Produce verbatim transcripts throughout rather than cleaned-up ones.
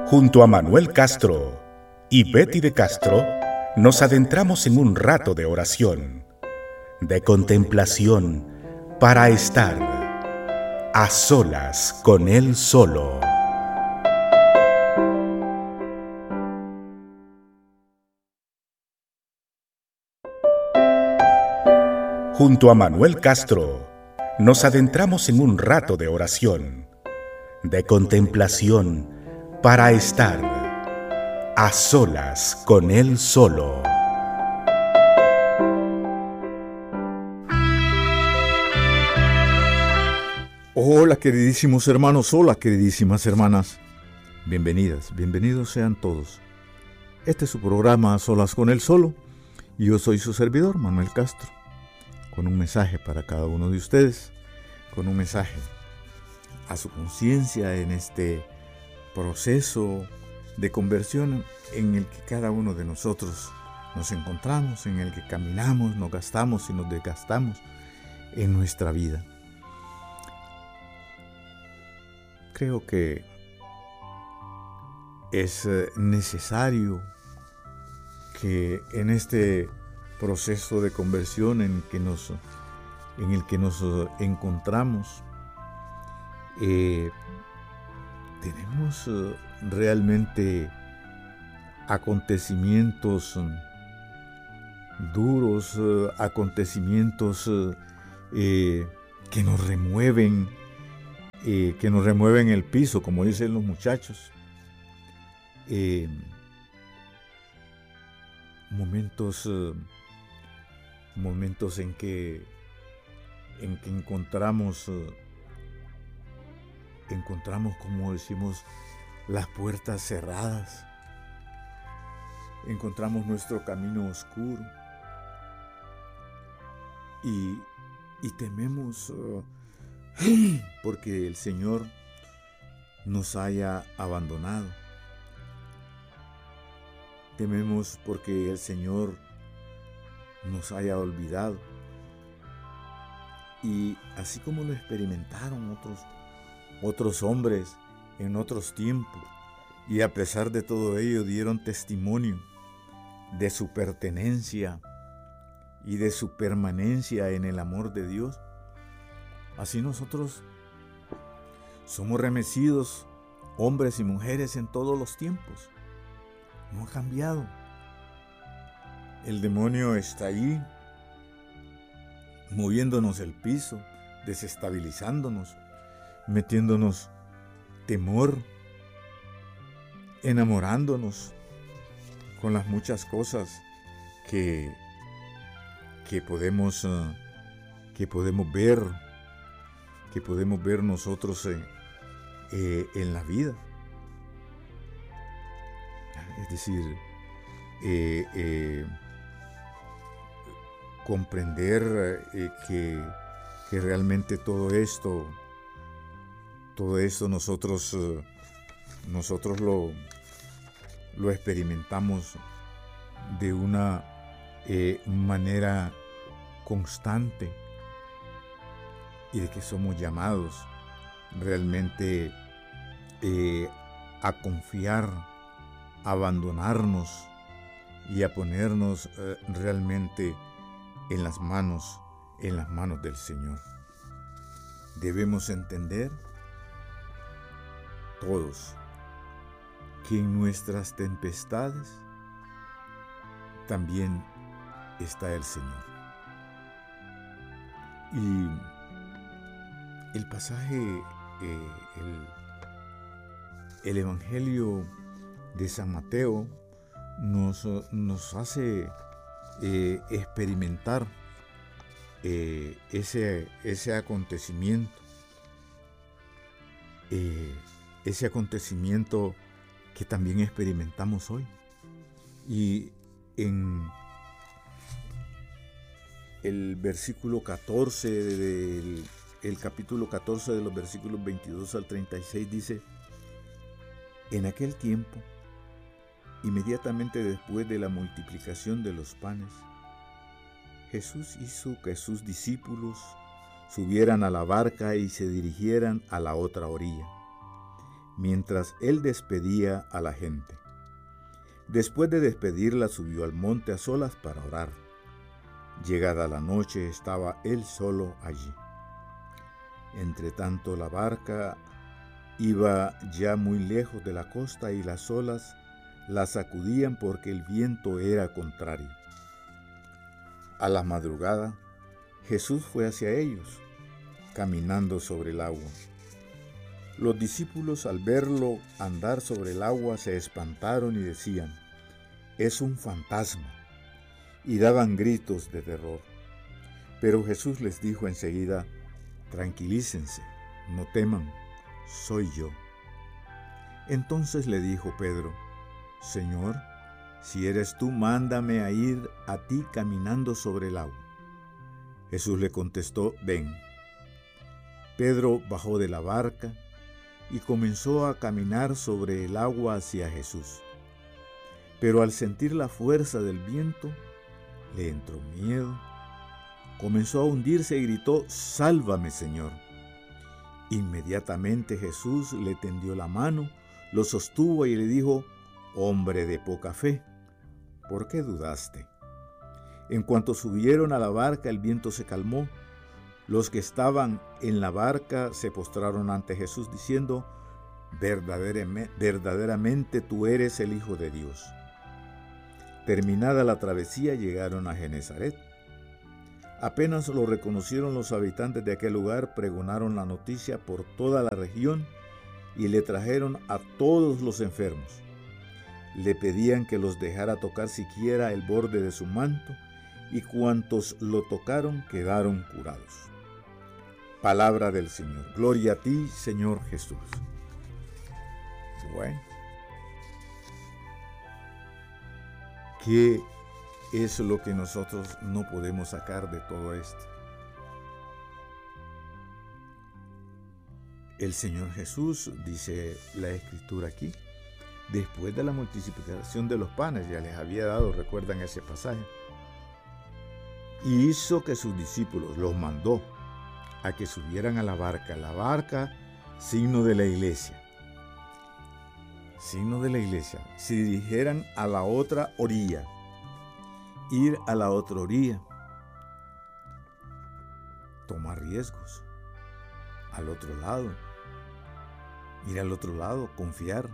Junto a Manuel Castro y Betty de Castro, nos adentramos en un rato de oración, de contemplación, para estar a solas con Él solo. Junto a Manuel Castro, nos adentramos en un rato de oración, de contemplación, para estar a solas con Él solo. Hola queridísimos hermanos, hola queridísimas hermanas. Bienvenidas, bienvenidos sean todos. Este es su programa A Solas con Él Solo y yo soy su servidor, Manuel Castro, con un mensaje para cada uno de ustedes, con un mensaje a su conciencia en este proceso de conversión en el que cada uno de nosotros nos encontramos, en el que caminamos, nos gastamos y nos desgastamos en nuestra vida. Creo que es necesario que en este proceso de conversión en, que nos, en el que nos encontramos, eh, tenemos realmente acontecimientos duros, acontecimientos eh, que nos remueven, eh, que nos remueven el piso, como dicen los muchachos. Eh, momentos, momentos en que, en que encontramos, encontramos, como decimos, las puertas cerradas, encontramos nuestro camino oscuro y, y tememos uh, porque el Señor nos haya abandonado. Tememos porque el Señor nos haya olvidado. Y así como lo experimentaron otros, otros hombres en otros tiempos, y a pesar de todo ello dieron testimonio de su pertenencia y de su permanencia en el amor de Dios, así nosotros somos remecidos, hombres y mujeres en todos los tiempos. No ha cambiado. El demonio está ahí, moviéndonos el piso, desestabilizándonos, metiéndonos temor, enamorándonos con las muchas cosas que, que podemos, uh, que podemos ver, que podemos ver nosotros eh, eh, en la vida. Es decir, eh, eh, comprender eh, que, que realmente todo esto, todo esto nosotros, uh, nosotros lo, lo experimentamos de una eh, manera constante y de que somos llamados realmente eh, a confiar, a abandonarnos y a ponernos eh, realmente en las manos, en las manos del Señor. Debemos entender todos que en nuestras tempestades también está el Señor. Y el pasaje, eh, el, el Evangelio de San Mateo nos, nos hace eh, experimentar eh, ese, ese acontecimiento, eh, ese acontecimiento que también experimentamos hoy. Y en el versículo catorce del el capítulo catorce de los versículos veintidós al treinta y seis dice: en aquel tiempo, inmediatamente después de la multiplicación de los panes, Jesús hizo que sus discípulos subieran a la barca y se dirigieran a la otra orilla, mientras él despedía a la gente. Después de despedirla, subió al monte a solas para orar. Llegada la noche, estaba él solo allí. Entretanto, la barca iba ya muy lejos de la costa y las olas la sacudían porque el viento era contrario. A la madrugada, Jesús fue hacia ellos, caminando sobre el agua. Los discípulos, al verlo andar sobre el agua, se espantaron y decían: «Es un fantasma», y daban gritos de terror. Pero Jesús les dijo enseguida: «Tranquilícense, no teman, soy yo». Entonces le dijo Pedro: «Señor, si eres tú, mándame a ir a ti caminando sobre el agua». Jesús le contestó: «Ven». Pedro bajó de la barca y comenzó a caminar sobre el agua hacia Jesús. Pero al sentir la fuerza del viento, le entró miedo, comenzó a hundirse y gritó: «Sálvame, Señor». Inmediatamente Jesús le tendió la mano, lo sostuvo y le dijo: «Hombre de poca fe, ¿por qué dudaste?». En cuanto subieron a la barca, el viento se calmó. Los que estaban en la barca se postraron ante Jesús diciendo: «Verdaderamente, verdaderamente tú eres el Hijo de Dios». Terminada la travesía, llegaron a Genesaret. Apenas lo reconocieron los habitantes de aquel lugar, pregonaron la noticia por toda la región y le trajeron a todos los enfermos. Le pedían que los dejara tocar siquiera el borde de su manto, y cuantos lo tocaron quedaron curados. Palabra del Señor. Gloria a ti, Señor Jesús. Bueno, ¿qué es lo que nosotros no podemos sacar de todo esto? El Señor Jesús, dice la Escritura aquí, después de la multiplicación de los panes, ya les había dado, recuerdan ese pasaje, y hizo que sus discípulos, los mandó a que subieran a la barca. La barca, signo de la iglesia. Signo de la iglesia. Se dirigieran a la otra orilla. Ir a la otra orilla. Tomar riesgos. Al otro lado. Ir al otro lado, confiar.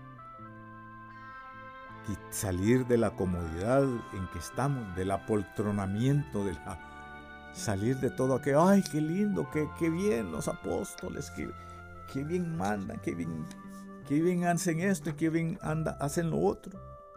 Y salir de la comodidad en que estamos, del apoltronamiento, de la... salir de todo aquello. ¡Ay, qué lindo! ¡Qué, qué bien los apóstoles! Qué, ¡Qué bien mandan! ¡Qué bien, qué bien hacen esto! Y ¡qué bien anda, hacen lo otro!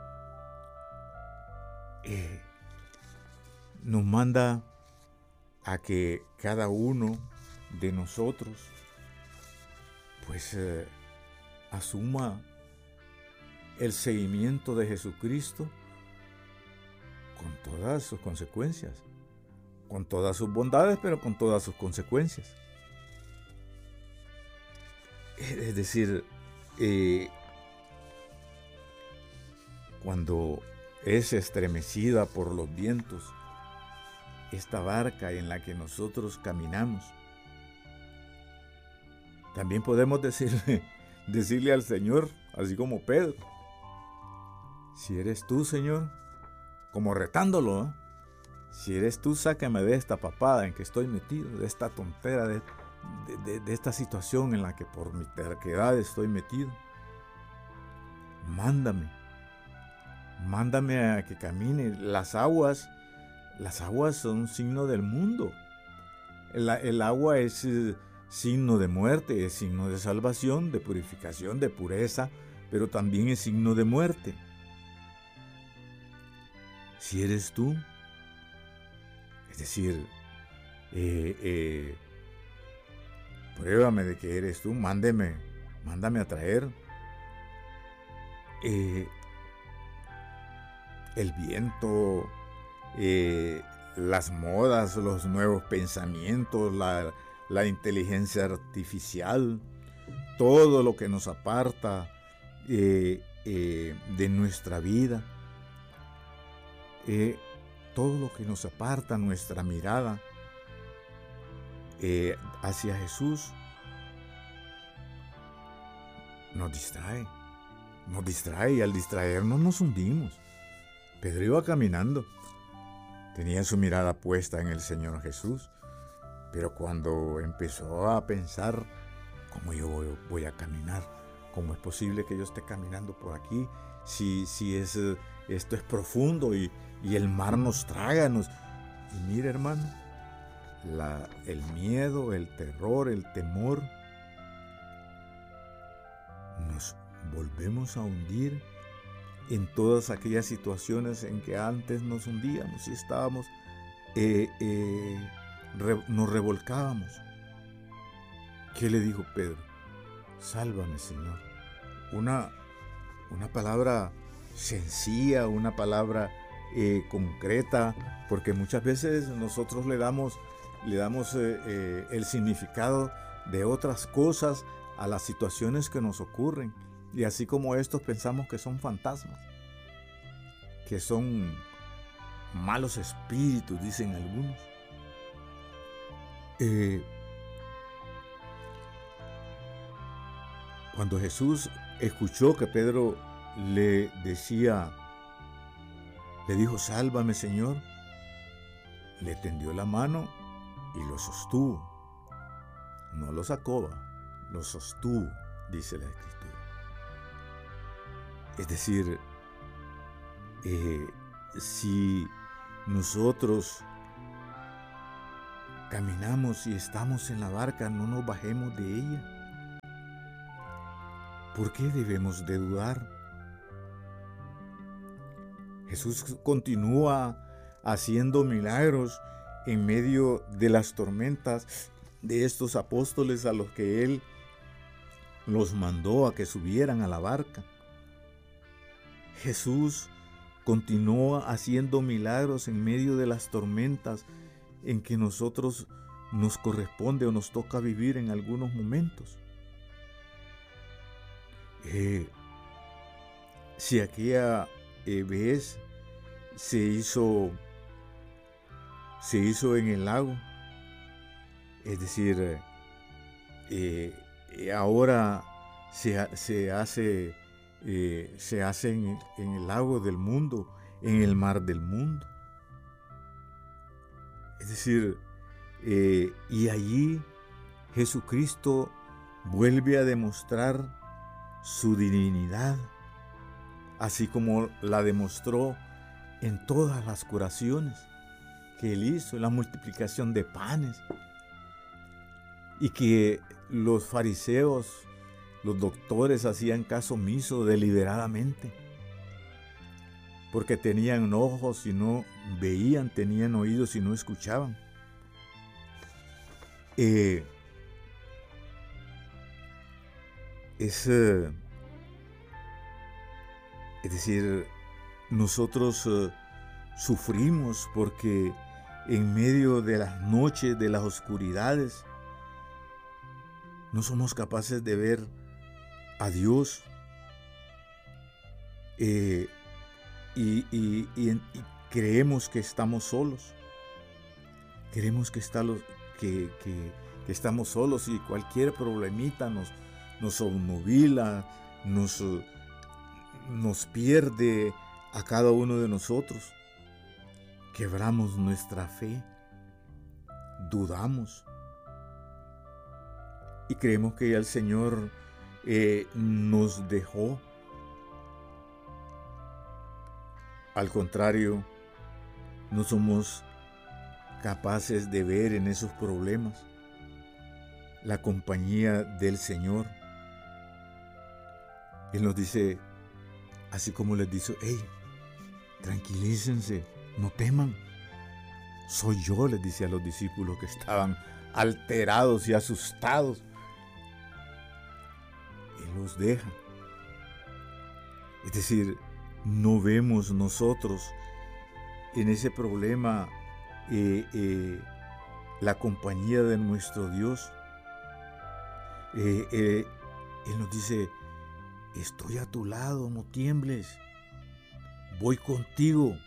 Eh, nos manda a que cada uno de nosotros pues eh, asuma el seguimiento de Jesucristo con todas sus consecuencias. Con todas sus bondades, pero con todas sus consecuencias. Es decir, eh, cuando es estremecida por los vientos esta barca en la que nosotros caminamos, también podemos decirle, decirle al Señor, así como Pedro: si eres tú, Señor, como retándolo, ¿eh? Si eres tú, sácame de esta papada en que estoy metido, de esta tontera, de, de, de, de esta situación en la que por mi terquedad estoy metido. Mándame, mándame a que camine. Las aguas, las aguas son un signo del mundo. El, el agua es eh, signo de muerte, es signo de salvación, de purificación, de pureza, pero también es signo de muerte. Si eres tú, es decir, eh, eh, pruébame de que eres tú, mándeme, mándame a traer. Eh, el viento, eh, las modas, los nuevos pensamientos, la, la inteligencia artificial, todo lo que nos aparta eh, eh, de nuestra vida, eh, todo lo que nos aparta nuestra mirada eh, hacia Jesús, nos distrae, nos distrae y al distraernos nos hundimos. Pedro iba caminando, tenía su mirada puesta en el Señor Jesús, pero cuando empezó a pensar, ¿cómo yo voy, voy a caminar? ¿Cómo es posible que yo esté caminando por aquí? Si, si es, esto es profundo y, y el mar nos traga. Nos... Y mira, hermano, la, el miedo, el terror, el temor, nos volvemos a hundir en todas aquellas situaciones en que antes nos hundíamos y estábamos, eh, eh, re, nos revolcábamos. ¿Qué le dijo Pedro? Sálvame, Señor. Una, una palabra sencilla, una palabra eh, concreta, porque muchas veces nosotros le damos, le damos eh, eh, el significado de otras cosas a las situaciones que nos ocurren. Y así como estos pensamos que son fantasmas, que son malos espíritus, dicen algunos. Eh, cuando Jesús escuchó que Pedro le decía, le dijo, sálvame, Señor, le tendió la mano y lo sostuvo. No lo sacó, lo sostuvo, dice la Escritura. Es decir, eh, si nosotros caminamos y estamos en la barca, no nos bajemos de ella. ¿Por qué debemos de dudar? Jesús continúa haciendo milagros en medio de las tormentas de estos apóstoles a los que Él los mandó a que subieran a la barca. Jesús continúa haciendo milagros en medio de las tormentas en que nosotros nos corresponde o nos toca vivir en algunos momentos. Eh, si aquella eh, vez se hizo, se hizo en el lago, es decir, eh, eh, ahora se, se hace... Eh, se hace en, en el lago del mundo, en el mar del mundo. Es decir, eh, y allí Jesucristo vuelve a demostrar su divinidad, así como la demostró en todas las curaciones que Él hizo, en la multiplicación de panes, y que los fariseos, los doctores hacían caso omiso deliberadamente, porque tenían ojos y no veían, tenían oídos y no escuchaban. Eh, es, eh, es decir, nosotros eh, sufrimos porque en medio de las noches, de las oscuridades, no somos capaces de ver a Dios eh, y, y, y, y creemos que estamos solos, creemos que, está los, que, que, que estamos solos y cualquier problemita nos, nos obnubila, nos, nos pierde a cada uno de nosotros, quebramos nuestra fe, dudamos y creemos que ya el Señor Eh, nos dejó. Al contrario, no somos capaces de ver en esos problemas la compañía del Señor. Él nos dice, así como les dice, hey, tranquilícense, no teman. Soy yo, les dice a los discípulos que estaban alterados y asustados. Él los deja. Es decir, no vemos nosotros en ese problema eh, eh, la compañía de nuestro Dios. Eh, eh, Él nos dice, estoy a tu lado, no tiembles, voy contigo.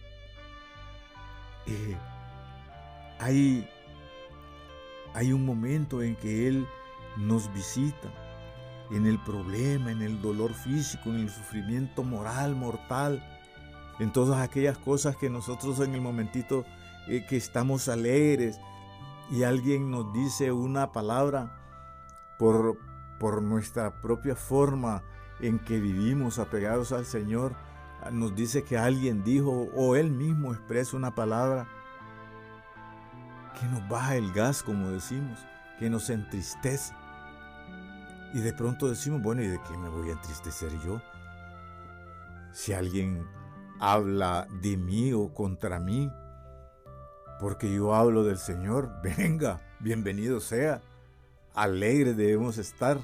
Eh, hay, hay un momento en que Él nos visita, en el problema, en el dolor físico, en el sufrimiento moral, mortal, en todas aquellas cosas que nosotros en el momentito eh, que estamos alegres y alguien nos dice una palabra por, por nuestra propia forma en que vivimos apegados al Señor, nos dice que alguien dijo o Él mismo expresa una palabra que nos baja el gas, como decimos, que nos entristece. Y de pronto decimos, bueno, ¿y de qué me voy a entristecer yo? Si alguien habla de mí o contra mí, porque yo hablo del Señor, venga, bienvenido sea, alegre debemos estar.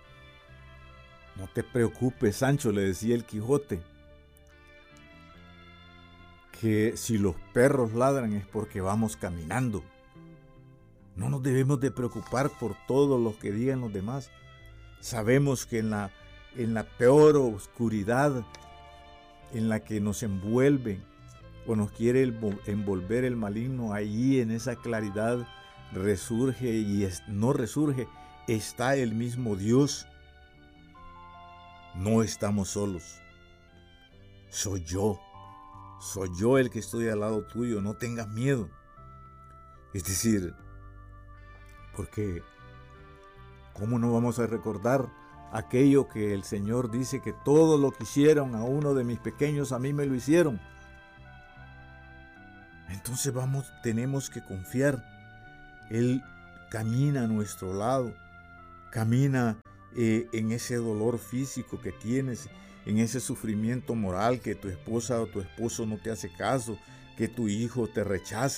No te preocupes, Sancho, le decía el Quijote, que si los perros ladran es porque vamos caminando. No nos debemos de preocupar por todo lo que digan los demás. Sabemos que en la, en la peor oscuridad en la que nos envuelve o nos quiere envolver el maligno, allí en esa claridad resurge y es, no resurge, está el mismo Dios. No estamos solos. Soy yo. Soy yo el que estoy al lado tuyo. No tengas miedo. Es decir, porque ¿cómo no vamos a recordar aquello que el Señor dice que todo lo que hicieron a uno de mis pequeños a mí me lo hicieron? Entonces vamos, tenemos que confiar. Él camina a nuestro lado, camina eh, en ese dolor físico que tienes, en ese sufrimiento moral que tu esposa o tu esposo no te hace caso, que tu hijo te rechaza.